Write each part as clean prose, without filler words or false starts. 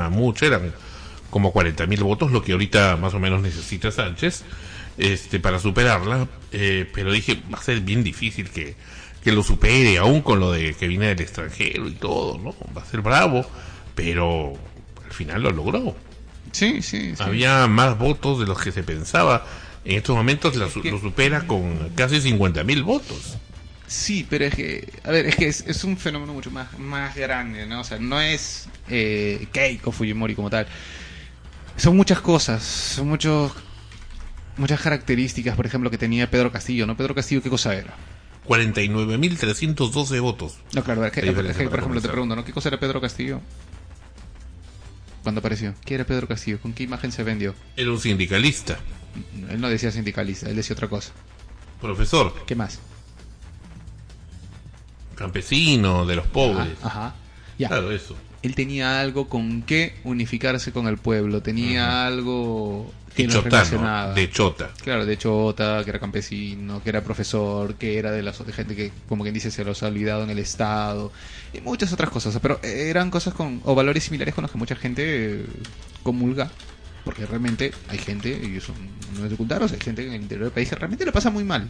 era mucho, eran como 40.000 votos, lo que ahorita más o menos necesita Sánchez para superarla, pero dije, va a ser bien difícil que lo supere, aún con lo de que viene del extranjero y todo, ¿no? Va a ser bravo, pero al final lo logró. Sí, sí, sí. Había más votos de los que se pensaba. En estos momentos lo supera con casi 50.000 votos. Sí, pero es que, a ver, es un fenómeno mucho más grande, ¿no? O sea, no es Keiko Fujimori como tal. Son muchas cosas, son muchas características, por ejemplo, que tenía Pedro Castillo, ¿no? Pedro Castillo, ¿qué cosa era? 49.312 votos. No, claro, por ejemplo, te pregunto, ¿no? ¿Qué cosa era Pedro Castillo cuando apareció? ¿Qué era Pedro Castillo? ¿Con qué imagen se vendió? Era un sindicalista. Él no decía sindicalista, él decía otra cosa. Profesor. ¿Qué más? Campesino, de los pobres. Ajá. Ya. Claro, eso. Él tenía algo con qué unificarse con el pueblo, tenía algo que nos relacionaba. De chota. Claro, de chota, que era campesino, que era de gente que, como quien dice, se los ha olvidado en el Estado, y muchas otras cosas, pero eran cosas o valores similares con los que mucha gente comulga, porque realmente hay gente, y eso no es de ocultaros, hay gente en el interior del país que realmente lo pasa muy mal.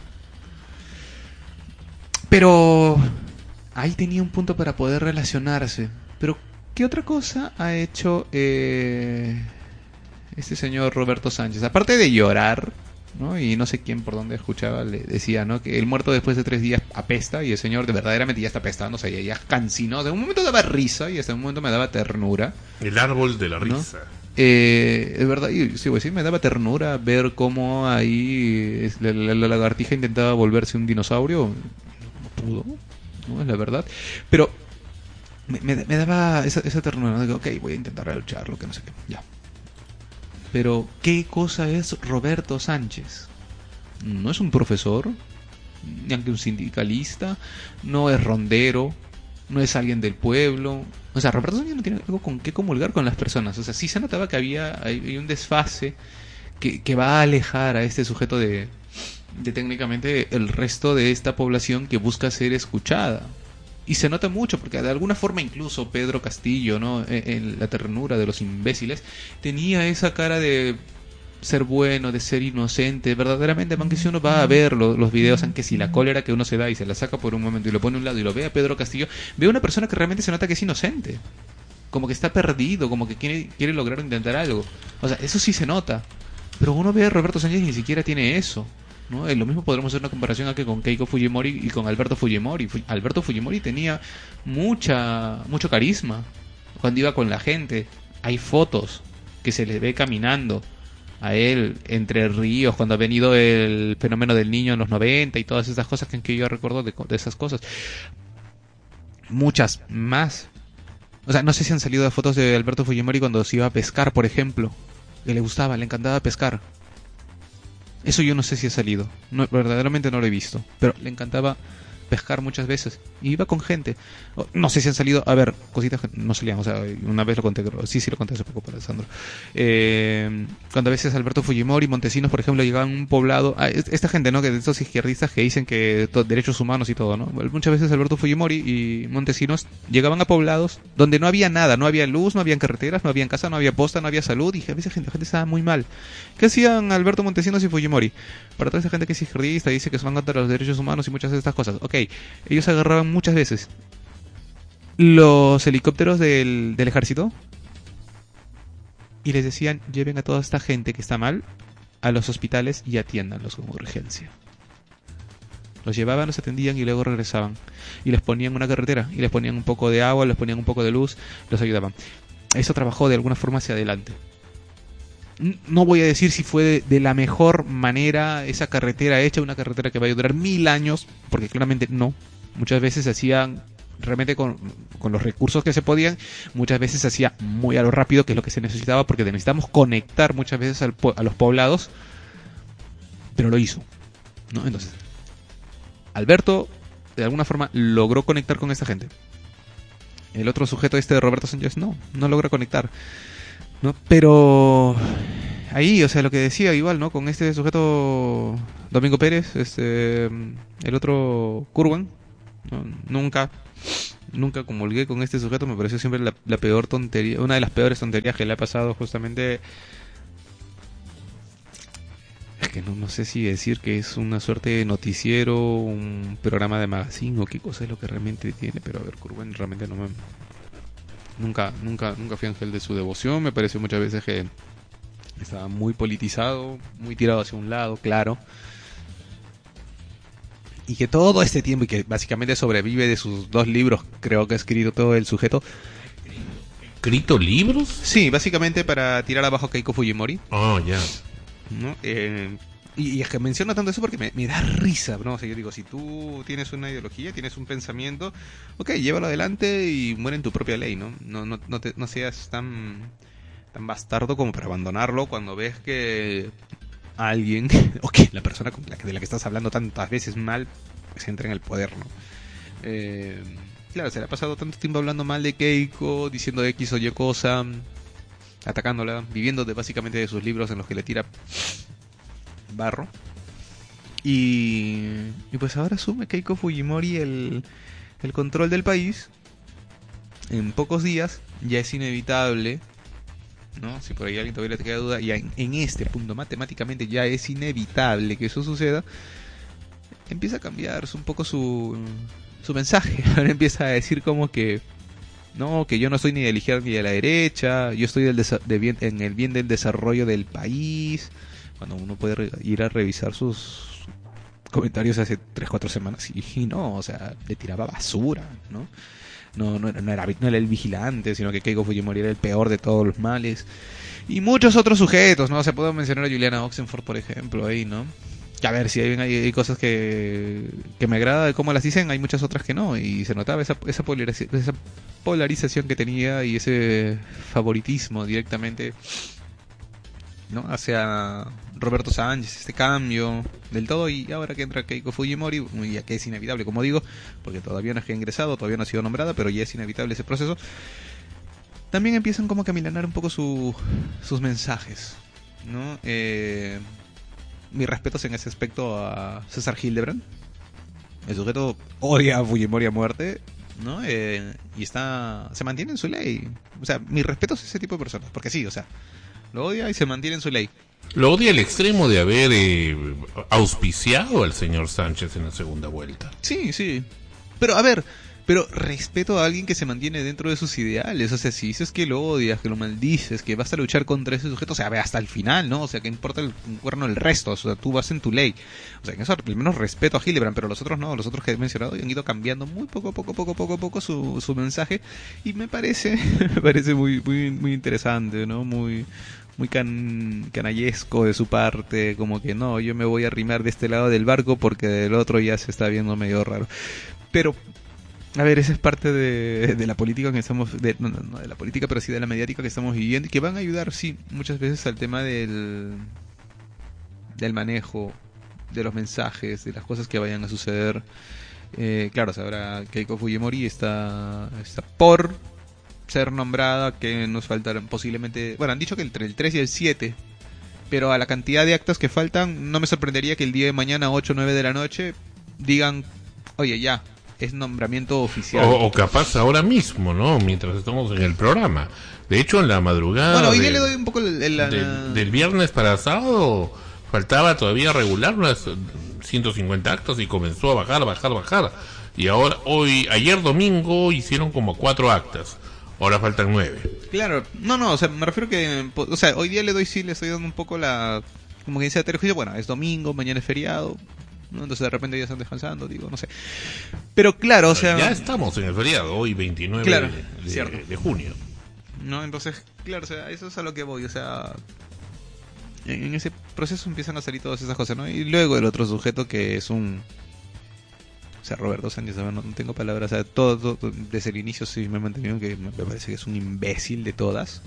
Pero ahí tenía un punto para poder relacionarse. Pero ¿qué otra cosa ha hecho este señor Roberto Sánchez? Aparte de llorar, ¿no? Y no sé quién por dónde escuchaba, le decía, ¿no? Que el muerto después de 3 días apesta, y el señor de verdaderamente ya está apestando, o sea, ya cansinó. De un momento daba risa y hasta un momento me daba ternura. El árbol de la risa. ¿No? Es verdad, y sí, pues sí, me daba ternura ver cómo ahí la lagartija intentaba volverse un dinosaurio. No pudo, ¿no? Es la verdad. Pero me daba esa ternura, ¿no? Digo, ok, voy a intentar lucharlo, que no sé qué, ya. Pero, ¿qué cosa es Roberto Sánchez? No es un profesor, ni aunque un sindicalista, no es rondero, no es alguien del pueblo. O sea, Roberto Sánchez no tiene algo con qué comulgar con las personas. O sea, sí se notaba que hay un desfase que va a alejar a este sujeto de técnicamente el resto de esta población que busca ser escuchada. Y se nota mucho, porque de alguna forma incluso Pedro Castillo, ¿no? En la ternura de los imbéciles, tenía esa cara de ser bueno, de ser inocente, verdaderamente, aunque si uno va a ver los videos, aunque si la cólera que uno se da y se la saca por un momento y lo pone a un lado y lo ve a Pedro Castillo, ve a una persona que realmente se nota que es inocente, como que está perdido, como que quiere lograr intentar algo. O sea, eso sí se nota, pero uno ve a Roberto Sánchez y ni siquiera tiene eso, ¿no? Lo mismo podremos hacer una comparación aquí con Keiko Fujimori y con Alberto Fujimori. Alberto Fujimori tenía mucho carisma cuando iba con la gente. Hay fotos que se le ve caminando a él entre ríos cuando ha venido el fenómeno del niño en los 90 y todas esas cosas que yo recuerdo de esas cosas. Muchas más. O sea, no sé si han salido fotos de Alberto Fujimori cuando se iba a pescar, por ejemplo, que le encantaba pescar. Eso yo no sé si ha salido, no, verdaderamente no lo he visto, pero le encantaba pescar muchas veces y iba con gente. No sé si han salido, a ver, cositas que no salían, o sea, una vez lo conté, sí lo conté hace poco para Sandro. Cuando a veces Alberto Fujimori, Montesinos, por ejemplo, llegaban a un poblado, esta gente, ¿no? Que de estos izquierdistas que dicen que derechos humanos y todo, ¿no? Muchas veces Alberto Fujimori y Montesinos llegaban a poblados donde no había nada, no había luz, no había carreteras, no había casa, no había posta, no había salud, y a veces la gente estaba muy mal. ¿Qué hacían Alberto Montesinos y Fujimori? Para toda esa gente que es izquierdista, dice que se van contra los derechos humanos y muchas de estas cosas. Ok, ellos agarraban muchas veces los helicópteros del ejército y les decían, lleven a toda esta gente que está mal a los hospitales y atiéndanlos con urgencia. Los llevaban, los atendían y luego regresaban. Y les ponían una carretera, y les ponían un poco de agua, les ponían un poco de luz, los ayudaban. Eso trabajó de alguna forma hacia adelante. No voy a decir si fue de la mejor manera esa carretera hecha, una carretera que va a durar 1000 años, porque claramente no. Muchas veces se hacían realmente con los recursos que se podían, muchas veces se hacía muy a lo rápido, que es lo que se necesitaba, porque necesitamos conectar muchas veces a los poblados, pero lo hizo, ¿no? Entonces, Alberto de alguna forma logró conectar con esta gente. El otro sujeto de Roberto Sánchez no logra conectar, ¿no? Pero ahí, o sea, lo que decía igual, ¿no? Con este sujeto Domingo Pérez, el otro Curwan, ¿no? Nunca Nunca comulgué con este sujeto, me pareció siempre la peor tontería, una de las peores tonterías que le ha pasado justamente. Es que no sé si decir que es una suerte de noticiero, un programa de magazine o qué cosa es lo que realmente tiene, pero a ver, Curwen realmente no me... Nunca fui ángel de su devoción, me pareció muchas veces que estaba muy politizado, muy tirado hacia un lado, claro. Y que todo este tiempo, y que básicamente sobrevive de sus 2 libros, creo que ha escrito todo el sujeto. ¿Escrito libros? Sí, básicamente para tirar abajo a Keiko Fujimori. Oh, ya. ¿No? Y es que menciono tanto eso porque me da risa, ¿no? O sea, yo digo, si tú tienes una ideología, tienes un pensamiento, ok, llévalo adelante y muere en tu propia ley, ¿no? No seas tan bastardo como para abandonarlo cuando ves que alguien, o que la persona de la que estás hablando tantas veces mal, pues entra en el poder, ¿no? Claro, se le ha pasado tanto tiempo hablando mal de Keiko, diciendo X o Y cosa, atacándola, viviendo básicamente de sus libros en los que le tira barro. Y pues ahora asume Keiko Fujimori el control del país. En pocos días ya es inevitable, ¿no? Si por ahí alguien todavía te queda duda, ya en este punto matemáticamente ya es inevitable que eso suceda. Empieza a cambiar un poco su mensaje. Ahora empieza a decir como que no, que yo no soy ni de la izquierda ni de la derecha, yo estoy en el bien del desarrollo del país. Cuando uno puede ir a revisar sus comentarios hace 3-4 semanas y no, o sea, le tiraba basura, ¿no? No era el vigilante, sino que Keiko Fujimori era el peor de todos los males. Y muchos otros sujetos, ¿no? O sea, puedo mencionar a Juliana Oxenford, por ejemplo, ahí, ¿no? Que a ver, si hay cosas que me agrada de cómo las dicen, hay muchas otras que no. Y se notaba esa polarización que tenía y ese favoritismo directamente, ¿no? Hacia Roberto Sánchez, este cambio del todo. Y ahora que entra Keiko Fujimori, ya que es inevitable, como digo, porque todavía no es que ha ingresado, todavía no ha sido nombrada, pero ya es inevitable ese proceso. También empiezan como que a milanar un poco sus mensajes, ¿no? Mis respetos en ese aspecto a César Hildebrand. El sujeto odia a Fujimori a muerte, ¿no? Y se mantiene en su ley. O sea, mis respetos a ese tipo de personas, porque sí, o sea, lo odia y se mantiene en su ley. Lo odia al extremo de haber auspiciado al señor Sánchez en la segunda vuelta. Sí. Pero a ver, respeto a alguien que se mantiene dentro de sus ideales. O sea, si dices que lo odias, que lo maldices, que vas a luchar contra ese sujeto, o sea, ve hasta el final, ¿no? O sea, que importa un cuerno el resto, o sea, tú vas en tu ley. O sea, en eso al menos respeto a Hildebrand, pero los otros no, los otros que he mencionado han ido cambiando muy poco a poco su mensaje, y me parece muy interesante, ¿no? Muy canallesco de su parte, como que no, yo me voy a arrimar de este lado del barco porque del otro ya se está viendo medio raro. Pero a ver, esa es parte de la política que estamos... no de la política, pero sí de la mediática que estamos viviendo, y que van a ayudar, sí, muchas veces al tema del manejo de los mensajes, de las cosas que vayan a suceder. Claro, ahora Keiko Fujimori está por ser nombrada, que nos faltarán posiblemente... Bueno, han dicho que entre el 3 y el 7, pero a la cantidad de actas que faltan, no me sorprendería que el día de mañana, 8 o 9 de la noche, digan, oye, ya, es nombramiento oficial. O capaz ahora mismo, ¿no? Mientras estamos en el programa. De hecho, en la madrugada... Bueno, hoy día le doy un poco del viernes para sábado, faltaba todavía regular unas 150 actas y comenzó a bajar. Y ahora, ayer domingo hicieron como 4 actas. Ahora faltan 9. Claro, no, o sea, me refiero que... O sea, hoy día le estoy dando un poco como que dice Terjuicio, bueno, es domingo, mañana es feriado, ¿no? Entonces de repente ya están descansando, digo, no sé. Pero claro, o sea... Ya estamos en el feriado, hoy 29 claro, de junio. ¿No? Entonces, claro, o sea, eso es a lo que voy, o sea... En ese proceso empiezan a salir todas esas cosas, ¿no? Y luego el otro sujeto que es o sea, Roberto Sánchez, no tengo palabras, o sea, todo desde el inicio sí me he mantenido que me parece que es un imbécil de todas.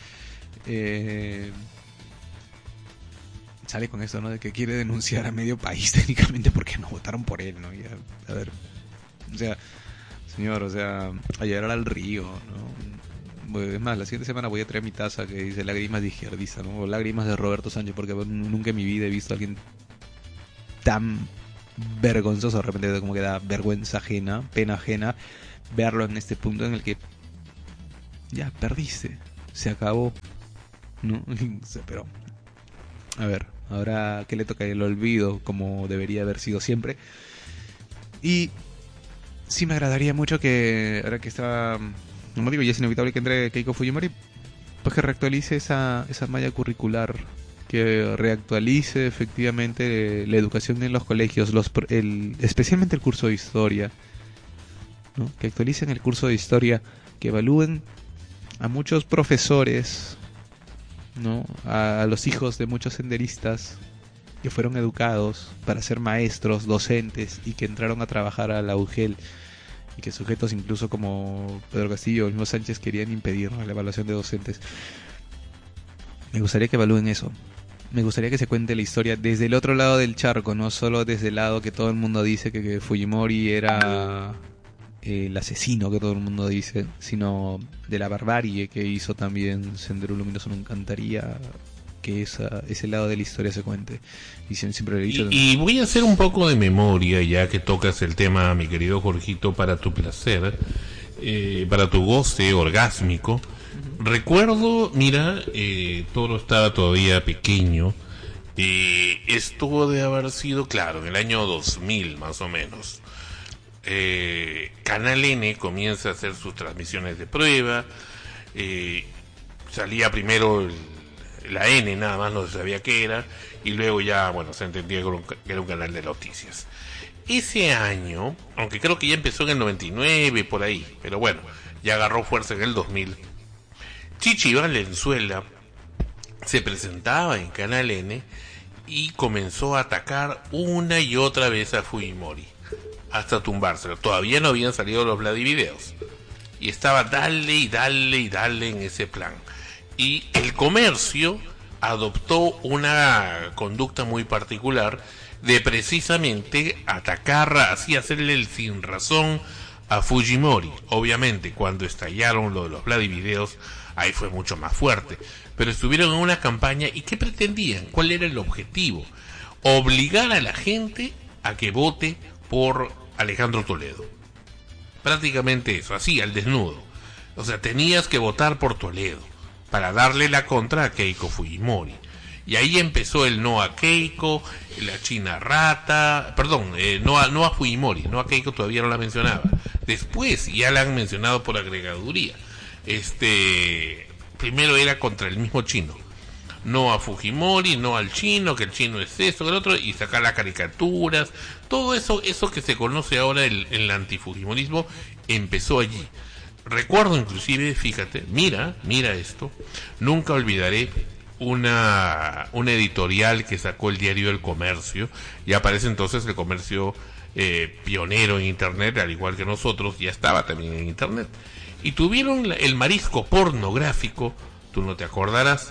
Sale con esto, ¿no? De que quiere denunciar a medio país técnicamente porque no votaron por él, ¿no? Y a ver, o sea, señor, o sea, a llegar al río, ¿no? Es más, la siguiente semana voy a traer mi taza que dice lágrimas de izquierdista, ¿no? O lágrimas de Roberto Sánchez, porque nunca en mi vida he visto a alguien tan vergonzoso, de repente como que da vergüenza ajena, pena ajena, verlo en este punto en el que ya perdiste, se acabó, ¿no? Pero, a ver, ahora que le toca el olvido como debería haber sido siempre. Y sí me agradaría mucho que, ahora que está, como digo, ya es inevitable que entre Keiko Fujimori, pues que reactualice esa malla curricular, que reactualice efectivamente la educación en los colegios, especialmente el curso de historia, ¿no? Que actualicen el curso de historia, que evalúen a muchos profesores, ¿no? A los hijos de muchos senderistas que fueron educados para ser maestros, docentes, y que entraron a trabajar a la UGEL, y que sujetos incluso como Pedro Castillo o el mismo Sánchez querían impedir, ¿no?, la evaluación de docentes. Me gustaría que evalúen eso. Me gustaría que se cuente la historia desde el otro lado del charco, no solo desde el lado que todo el mundo dice que Fujimori era el asesino que todo el mundo dice, sino de la barbarie que hizo también Sendero Luminoso. Me encantaría que ese lado de la historia se cuente. Y siempre lo he dicho. Y voy a hacer un poco de memoria, ya que tocas el tema, mi querido Jorgito, para tu placer, para tu goce orgásmico. Recuerdo, mira, Toro estaba todavía pequeño. Esto de haber sido, claro, en el año 2000 más o menos. Canal N comienza a hacer sus transmisiones de prueba. Salía primero la N, nada más no se sabía qué era, y luego ya, bueno, se entendía que era un canal de noticias. Ese año, aunque creo que ya empezó en el 99 por ahí, pero bueno, ya agarró fuerza en el 2000. Chichi Valenzuela se presentaba en Canal N y comenzó a atacar una y otra vez a Fujimori hasta tumbárselo. Todavía no habían salido los Vladivideos y estaba dale y dale y dale en ese plan. Y el Comercio adoptó una conducta muy particular de precisamente atacar, así hacerle el sin razón a Fujimori. Obviamente cuando estallaron lo de los Vladivideos, ahí fue mucho más fuerte, pero estuvieron en una campaña. ¿Y qué pretendían? ¿Cuál era el objetivo? Obligar a la gente a que vote por Alejandro Toledo. Prácticamente eso, así, al desnudo. O sea, tenías que votar por Toledo para darle la contra a Keiko Fujimori. Y ahí empezó el no a Keiko, la China Rata, perdón, no a Fujimori, no a Keiko todavía no la mencionaba. Después ya la han mencionado por agregaduría. Primero era contra el mismo chino. No a Fujimori, no al chino, que el chino es esto, que el otro, y sacar las caricaturas. Todo eso que se conoce ahora el antifujimorismo, empezó allí. Recuerdo inclusive, fíjate, mira esto, nunca olvidaré una editorial que sacó el diario El Comercio, y aparece entonces el Comercio pionero en internet, al igual que nosotros, ya estaba también en internet. Y tuvieron el marisco pornográfico, tú no te acordarás,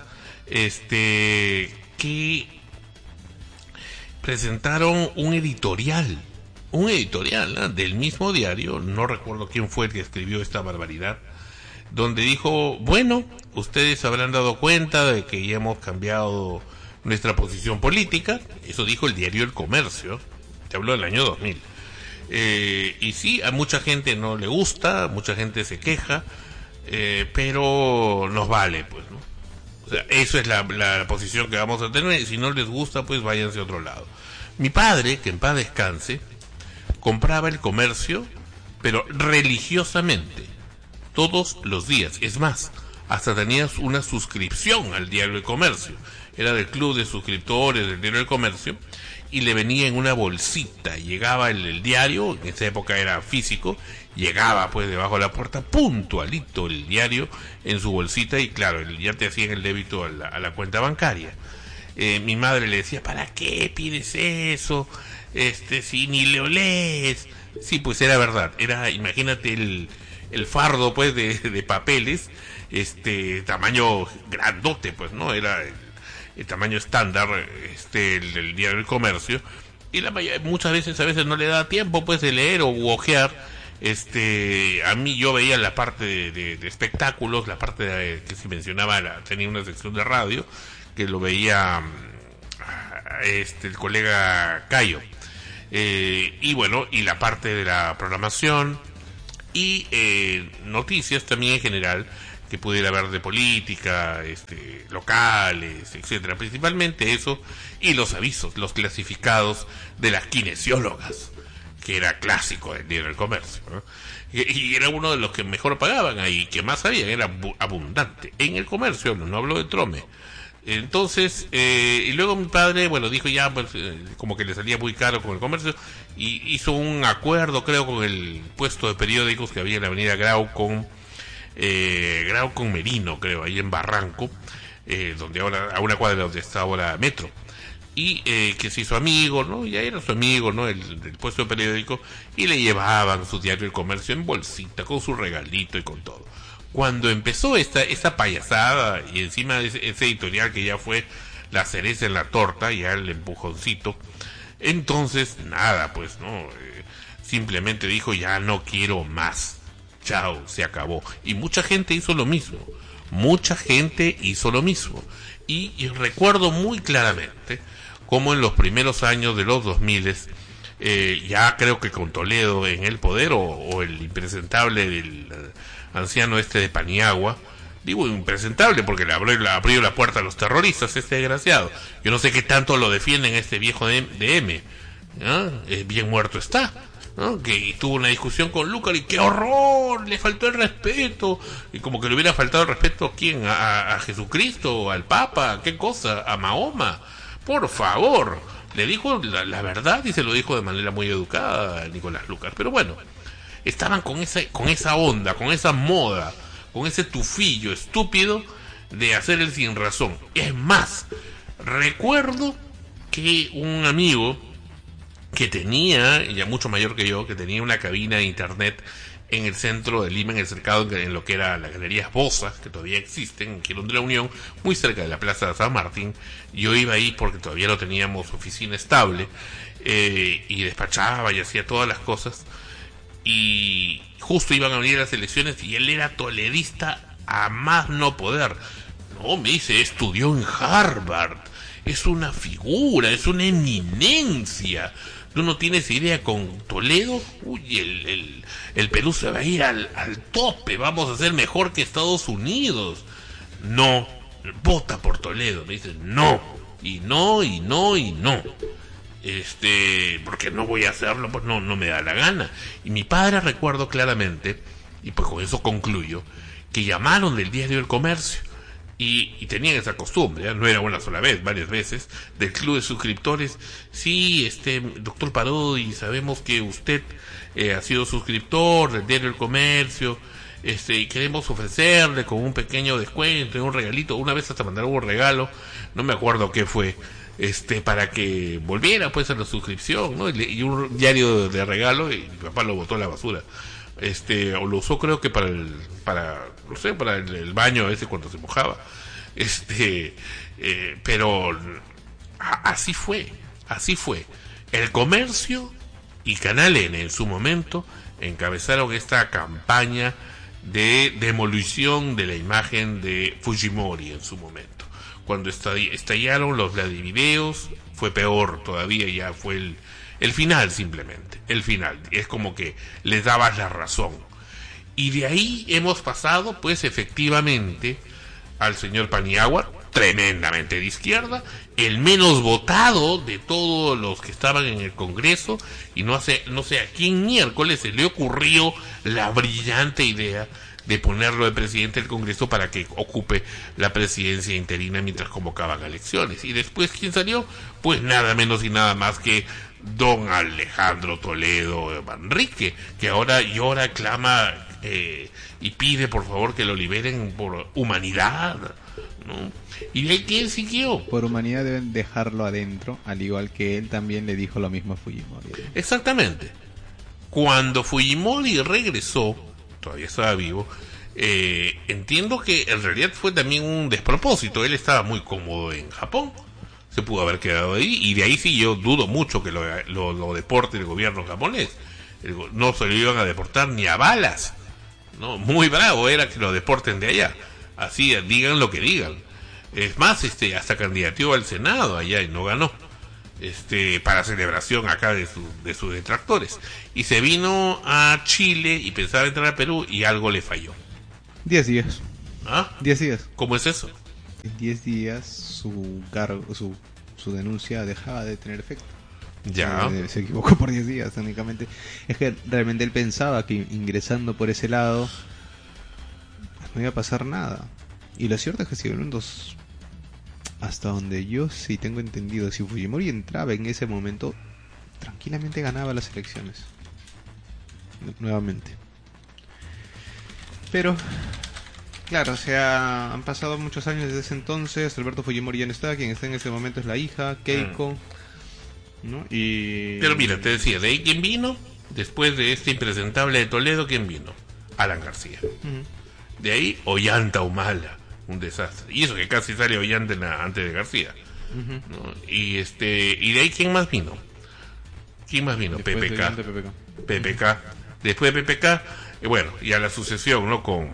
que presentaron un editorial, ¿no?, del mismo diario, no recuerdo quién fue el que escribió esta barbaridad, donde dijo, bueno, ustedes habrán dado cuenta de que ya hemos cambiado nuestra posición política. Eso dijo el diario El Comercio, te hablo del año 2000. Y sí, a mucha gente no le gusta, mucha gente se queja, pero nos vale, pues, ¿no? O sea, eso es la posición que vamos a tener, y si no les gusta, pues váyanse a otro lado. Mi padre, que en paz descanse, compraba El Comercio, pero religiosamente, todos los días. Es más, hasta tenías una suscripción al diario El Comercio. Era del club de suscriptores del diario El Comercio, y le venía en una bolsita. Llegaba el diario, en esa época era físico, llegaba pues debajo de la puerta, puntualito el diario en su bolsita, y claro, ya te hacían el débito a la cuenta bancaria. Mi madre le decía, ¿para qué pides eso? Si ni lo lees. Sí, pues era verdad, imagínate el fardo pues de papeles, tamaño grandote, pues, ¿no? Era el tamaño estándar, el diario del Comercio, y muchas veces a veces no le da tiempo pues de leer o ojear. A mí, yo veía la parte de espectáculos, la parte que se mencionaba, tenía una sección de radio que lo veía el colega Cayo, y bueno, y la parte de la programación, y noticias también en general que pudiera haber de política, locales, etcétera, principalmente eso, y los avisos, los clasificados de las kinesiólogas, que era clásico del Diario del Comercio, ¿no? Y era uno de los que mejor pagaban ahí, que más sabían, era abundante en el comercio, no hablo de Trome. Entonces, y luego mi padre, bueno, dijo ya, pues, como que le salía muy caro con el comercio, y hizo un acuerdo, creo, con el puesto de periódicos que había en la avenida Grau con Merino, creo, ahí en Barranco, donde ahora, a una cuadra donde está ahora Metro, y que se hizo amigo, ¿no? Ya era su amigo, ¿no? Del puesto de periódico, y le llevaban su diario El Comercio en bolsita, con su regalito y con todo. Cuando empezó esta payasada, y encima ese editorial que ya fue la cereza en la torta, ya el empujoncito, entonces, nada, pues, ¿no? Simplemente dijo, ya no quiero más. Chao, se acabó. Y mucha gente hizo lo mismo. Y recuerdo muy claramente cómo en los primeros años de los 2000, ya creo que con Toledo en el poder, o el impresentable del anciano de Paniagua, digo impresentable porque le abrió la puerta a los terroristas, desgraciado. Yo no sé qué tanto lo defienden viejo de M, ¿no? Bien muerto está, ¿no? Que tuvo una discusión con Lucar y ¡qué horror! Le faltó el respeto. Y como que le hubiera faltado el respeto ¿a quién? ¿A Jesucristo? ¿Al Papa? ¿Qué cosa? ¿A Mahoma? Por favor. Le dijo la verdad y se lo dijo de manera muy educada a Nicolás Lucar. Pero bueno, estaban con esa onda, con esa moda, con ese tufillo estúpido de hacer el sin razón. Es más, recuerdo que un amigo que tenía, ya mucho mayor que yo, que tenía una cabina de internet en el centro de Lima, en el cercado, en lo que era la Galería Bosa, que todavía existen, en Quirón de la Unión, muy cerca de la Plaza de San Martín. Yo iba ahí porque todavía no teníamos oficina estable, y despachaba y hacía todas las cosas, y justo iban a venir las elecciones y él era toledista a más no poder. No, me dice, estudió en Harvard, es una figura, es una eminencia. Tú no tienes idea, con Toledo, uy, el Perú se va a ir al tope, vamos a ser mejor que Estados Unidos. No, vota por Toledo, me dicen, no, y no, y no, y no. Porque no voy a hacerlo, pues no me da la gana. Y mi padre, recuerdo claramente, y pues con eso concluyo, que llamaron del Diario del Comercio, y tenían esa costumbre, ¿eh? No era una sola vez, varias veces, del club de suscriptores. Sí, doctor Parodi, sabemos que usted ha sido suscriptor del Diario del Comercio, y queremos ofrecerle con un pequeño descuento, un regalito. Una vez hasta mandaron un regalo, no me acuerdo qué fue, para que volviera pues a la suscripción, ¿no? Y un diario de regalo, y mi papá lo botó a la basura. O lo usó, creo que para el baño cuando se mojaba. Pero así fue. El Comercio y Canal N en su momento encabezaron esta campaña de demolición de la imagen de Fujimori en su momento. Cuando estallaron los Vladivideos, fue peor todavía, ya fue el final, simplemente, el final. Es como que les dabas la razón. Y de ahí hemos pasado, pues, efectivamente, al señor Paniagua, tremendamente de izquierda, el menos votado de todos los que estaban en el Congreso, y no sé a quién miércoles se le ocurrió la brillante idea de ponerlo de presidente del Congreso para que ocupe la presidencia interina mientras convocaban elecciones. Y después, ¿quién salió? Pues nada menos y nada más que don Alejandro Toledo Manrique, que ahora llora, clama y pide por favor que lo liberen por humanidad, ¿no? ¿Y de ahí quién siguió? Por humanidad deben dejarlo adentro, al igual que él también le dijo lo mismo a Fujimori. Exactamente. Cuando Fujimori regresó, todavía estaba vivo, entiendo que en realidad fue también un despropósito. Él estaba muy cómodo en Japón, se pudo haber quedado ahí, y de ahí sí yo dudo mucho que lo deporte el gobierno japonés. No se lo iban a deportar ni a balas, ¿no? Muy bravo era que lo deporten de allá, así digan lo que digan. Es más, hasta candidateó al Senado allá y no ganó. para celebración acá de sus detractores. Y se vino a Chile y pensaba entrar a Perú y algo le falló. 10 días. ¿Ah? 10 días. ¿Cómo es eso? En 10 días su denuncia dejaba de tener efecto. Ya. Se equivocó por 10 días, únicamente. Es que realmente él pensaba que ingresando por ese lado no iba a pasar nada. Y lo cierto es que siguieron dos. Hasta donde yo sí tengo entendido, si Fujimori entraba en ese momento, tranquilamente ganaba las elecciones. Nuevamente. Pero, claro, o sea, han pasado muchos años desde ese entonces. Alberto Fujimori ya no está, quien está en ese momento es la hija, Keiko. ¿No? Pero mira, te decía, de ahí quién vino, después de este impresentable de Toledo, ¿quién vino? Alan García. De ahí Ollanta Humala, un desastre. Y eso que casi sale Ollanta antes de García. ¿No? Y de ahí ¿quién más vino? ¿Quién más vino? Después PPK. Después de PPK, bueno, ya la sucesión, ¿no? Con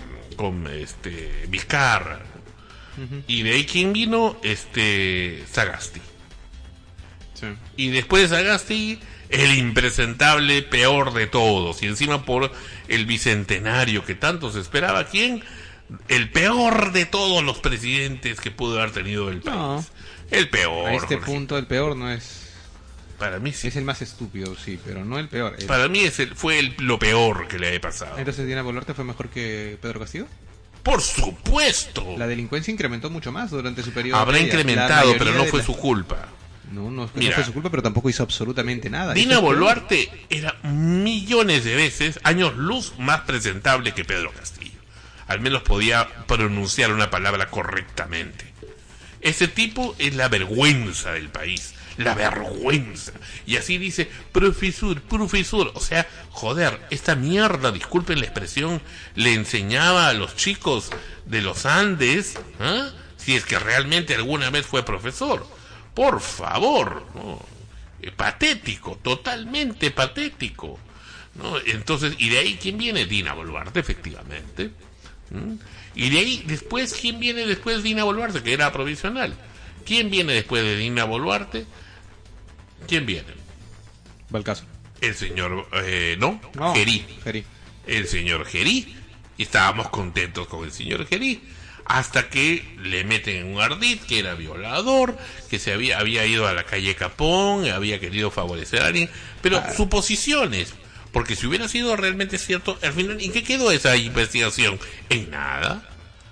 Vizcarra. Y de ahí ¿quién vino? Sagasti. Sí. Y después de Sagasti, el impresentable peor de todos. Y encima por el bicentenario que tanto se esperaba. ¿Quién? El peor de todos los presidentes que pudo haber tenido el país. No. El peor. A este Jorge. punto el peor no es... Para mí sí. Es el más estúpido, sí, pero no el peor. Para mí fue lo peor que le ha pasado. Entonces Dina Boluarte fue mejor que Pedro Castillo. Por supuesto. La delincuencia incrementó mucho más durante su periodo. Habrá incrementado, pero no fue su culpa. No Mira, fue su culpa, pero tampoco hizo absolutamente nada. Dina Boluarte era millones de veces, años luz, más presentable que Pedro Castillo. Al menos podía pronunciar una palabra correctamente. Ese tipo es la vergüenza del país. La vergüenza. Y así dice, profesor. O sea, joder, esta mierda, disculpen la expresión, le enseñaba a los chicos de los Andes, ¿eh? Si es que realmente alguna vez fue profesor. Por favor, ¿no? Patético, totalmente patético, ¿no? Entonces, y de ahí ¿quién viene? Dina Boluarte, efectivamente. Y de ahí después, ¿quién viene después de Dina Boluarte? Que era provisional. ¿Quién viene después de Dina Boluarte? ¿Quién viene? Balcazo. El señor, Gerí. El señor Gerí. Y estábamos contentos con el señor Gerí. Hasta que le meten en un ardid que era violador, que se había ido a la calle Capón, había querido favorecer a alguien, pero suposiciones, porque si hubiera sido realmente cierto, al final, ¿en qué quedó esa investigación? En nada,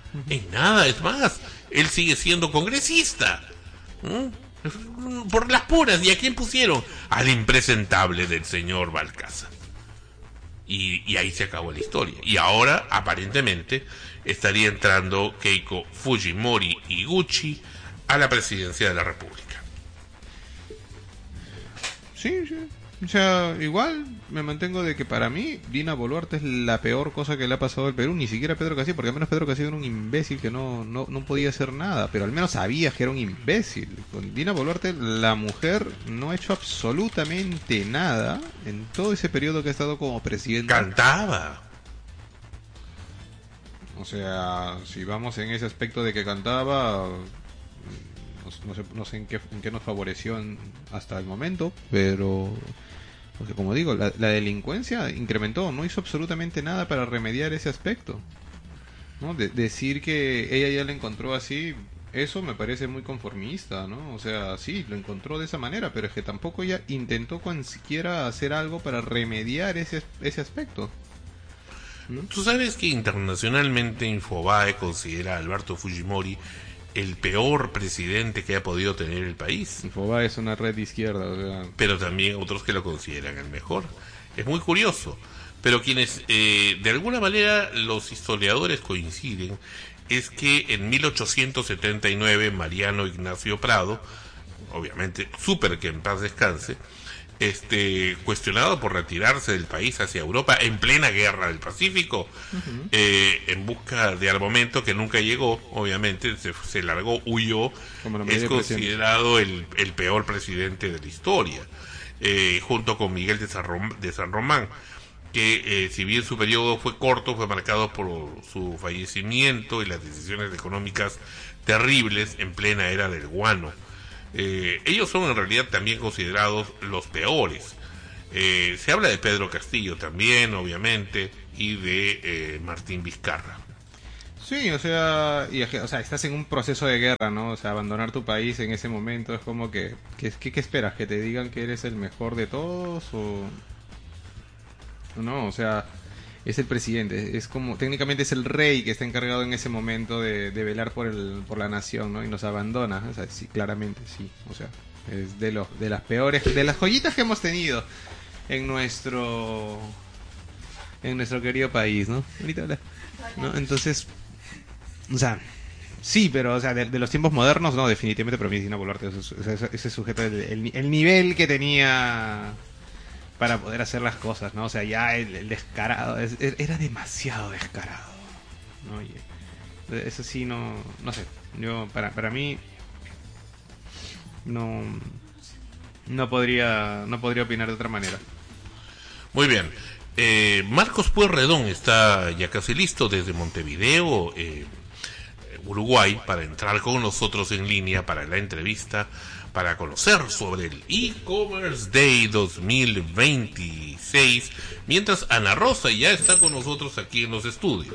es más, él sigue siendo congresista, por las puras. ¿Y a quién pusieron? Al impresentable del señor Balcázar. Y ahí se acabó la historia. Y ahora, aparentemente, estaría entrando Keiko Fujimori Iguchi a la presidencia de la República. Sí. O sea, igual me mantengo de que para mí Dina Boluarte es la peor cosa que le ha pasado al Perú, ni siquiera Pedro Castillo, porque al menos Pedro Castillo era un imbécil que no podía hacer nada, pero al menos sabía que era un imbécil. Con Dina Boluarte, la mujer no ha hecho absolutamente nada en todo ese periodo que ha estado como presidenta. Cantaba. O sea, si vamos en ese aspecto de que cantaba, no sé en qué nos favoreció hasta el momento, pero porque como digo, la delincuencia incrementó, no hizo absolutamente nada para remediar ese aspecto, ¿no? Decir que ella ya lo encontró así, eso me parece muy conformista, ¿no? O sea, sí, lo encontró de esa manera, pero es que tampoco ella intentó con siquiera hacer algo para remediar ese aspecto. Tú sabes que internacionalmente Infobae considera a Alberto Fujimori el peor presidente que ha podido tener el país. Infobae es una red de izquierda, o sea... Pero también otros que lo consideran el mejor. Es muy curioso. Pero quienes, de alguna manera, los historiadores coinciden, es que en 1879 Mariano Ignacio Prado, obviamente, súper que en paz descanse, cuestionado por retirarse del país hacia Europa en plena guerra del Pacífico, en busca de armamento que nunca llegó, obviamente se largó, huyó, es considerado el peor presidente de la historia, junto con Miguel de San Román, que si bien su periodo fue corto, fue marcado por su fallecimiento y las decisiones económicas terribles en plena era del guano. Ellos son en realidad también considerados los peores. Se habla de Pedro Castillo también, obviamente, y de Martín Vizcarra. Sí, o sea, estás en un proceso de guerra, ¿no? O sea, abandonar tu país en ese momento es como que ¿qué esperas? ¿Que te digan que eres el mejor de todos o no? O sea, es el presidente, es como, técnicamente es el rey que está encargado en ese momento de velar por la nación, ¿no? Y nos abandona, o sea, sí, claramente, sí, o sea, es de las peores, de las joyitas que hemos tenido en nuestro querido país, ¿no? Ahorita ¿no? Entonces, o sea, sí, pero, o sea, de los tiempos modernos, no, definitivamente, pero Dina Boluarte, ese sujeto, el nivel que tenía para poder hacer las cosas, ¿no? O sea, ya el descarado, era demasiado descarado, ¿no? Y eso sí, no sé, yo, para mí, no podría opinar de otra manera. Muy bien. Marcos Pueyrredón está ya casi listo desde Montevideo, Uruguay, para entrar con nosotros en línea para la entrevista, para conocer sobre el E-Commerce Day 2026, mientras Ana Rosa ya está con nosotros aquí en los estudios.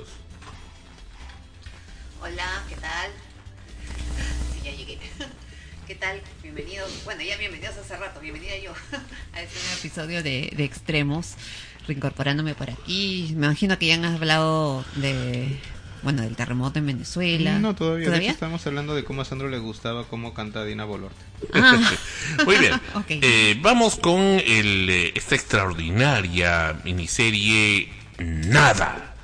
Hola, ¿qué tal? Sí, ya llegué. ¿Qué tal? Bienvenidos. Bueno, ya bienvenidos hace rato. Bienvenida yo a este nuevo episodio de Extremos, reincorporándome por aquí. Me imagino que ya han hablado del terremoto en Venezuela. No, todavía. De hecho, estamos hablando de cómo a Sandro le gustaba cómo canta Dina Boluarte. Muy bien. Okay. Vamos con esta extraordinaria miniserie Nada,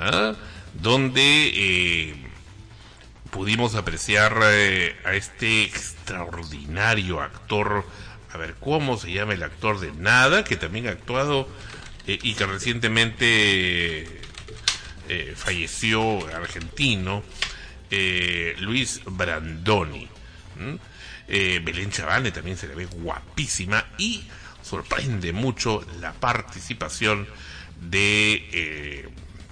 donde pudimos apreciar a este extraordinario actor. A ver, ¿cómo se llama el actor de Nada? Que también ha actuado y que recientemente falleció, argentino, Luis Brandoni. Belén Chavane también se le ve guapísima y sorprende mucho la participación de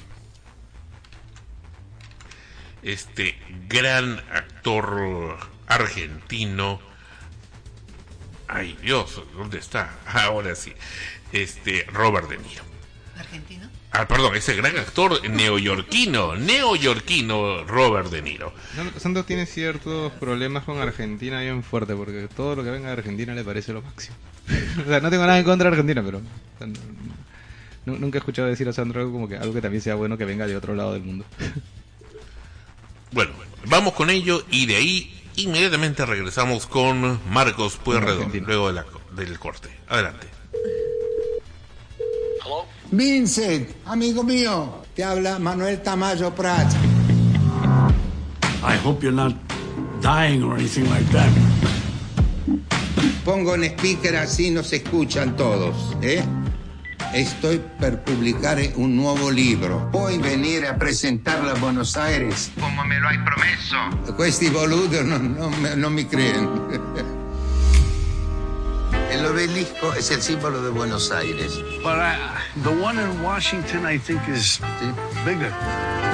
este gran actor argentino. Ay, Dios, ¿dónde está? Ahora sí. Robert De Niro. ¿Argentino? Perdón, ese gran actor neoyorquino Robert De Niro. Sandro tiene ciertos problemas con Argentina bien fuerte, porque todo lo que venga de Argentina le parece lo máximo. O sea, no tengo nada en contra de Argentina, pero nunca he escuchado decir a Sandro algo como que algo que también sea bueno que venga de otro lado del mundo. Bueno, vamos con ello y de ahí inmediatamente regresamos con Marcos Pueyrredón luego del corte. Adelante. Hello? Vincent, amigo mío, te habla Manuel Tamayo Prats. I hope you're not dying or anything like that. Pongo en speaker así nos escuchan todos, ¿eh? Estoy per pubblicare un nuovo libro. Puoi venire a presentarlo a Buenos Aires? Come me lo hai promesso. Questi boludos non mi creen. El obelisco es el símbolo de Buenos Aires. But the one in Washington, I think, is bigger.